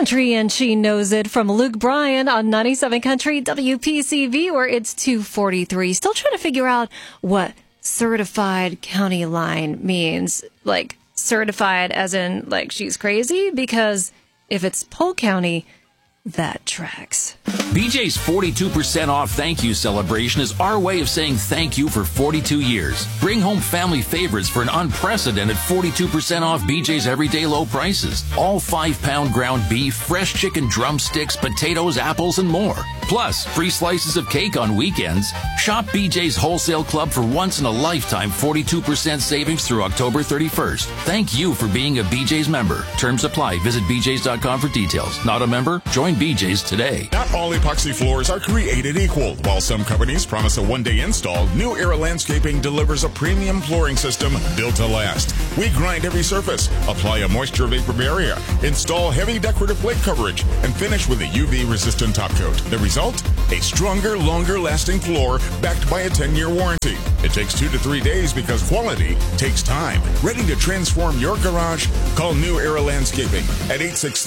Country and She Knows It from Luke Bryan on 97 Country WPCV, where it's 2:43. Still trying to figure out what certified county line means. Like, certified as in, like, she's crazy? Because if it's Polk County, that tracks. BJ's 42% off thank you celebration is our way of saying thank you for 42 years. Bring home family favorites for an unprecedented 42% off BJ's everyday low prices. All 5-pound ground beef, fresh chicken drumsticks, potatoes, apples, and more. Plus, free slices of cake on weekends. Shop BJ's Wholesale Club for once-in-a-lifetime 42% savings through October 31st. Thank you for being a BJ's member. Terms apply. Visit bjs.com for details. Not a member? Join BJ's today. Not all epoxy floors are created equal. While some companies promise a one-day install, New Era Landscaping delivers a premium flooring system built to last. We grind every surface, apply a moisture vapor barrier, install heavy decorative plate coverage, and finish with a UV-resistant top coat. The result? A stronger, longer-lasting floor backed by a 10-year warranty. It takes 2 to 3 days because quality takes time. Ready to transform your garage? Call New Era Landscaping at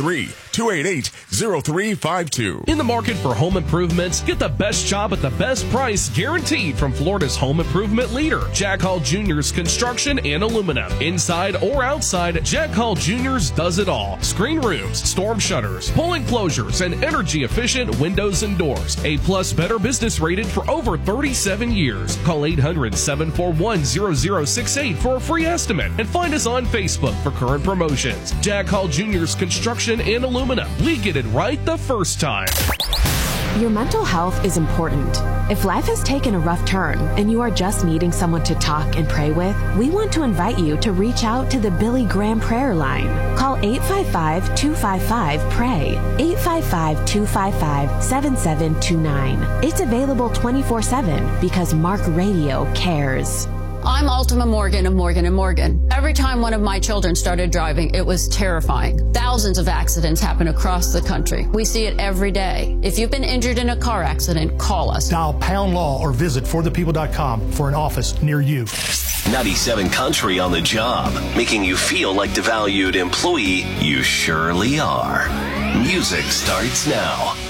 863-288-0352. In the market for home improvements, get the best job at the best price guaranteed from Florida's home improvement leader, Jack Hall Jr.'s Construction and Aluminum. Inside or outside, Jack Hall Jr.'s does it all. Screen rooms, storm shutters, pull enclosures, and energy-efficient windows and doors. A-plus Better Business rated for over 37 years. Call 800-741-0068 for a free estimate and find us on Facebook for current promotions. Jack Hall Jr.'s Construction and Aluminum. We get it right the first time. Your mental health is important. If life has taken a rough turn and you are just needing someone to talk and pray with, we want to invite you to reach out to the Billy Graham Prayer Line. Call 855-255-PRAY, 855-255-7729. It's available 24/7 because Mark Radio cares. I'm Ultima Morgan of Morgan & Morgan. Every time one of my children started driving, it was terrifying. Thousands of accidents happen across the country. We see it every day. If you've been injured in a car accident, call us. Dial Pound Law or visit forthepeople.com for an office near you. 97 Country on the job, making you feel like the valued employee you surely are. Music starts now.